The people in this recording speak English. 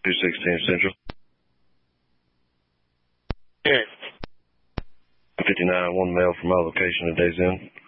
216 Central. Here. 59, one male from my location at Days Inn.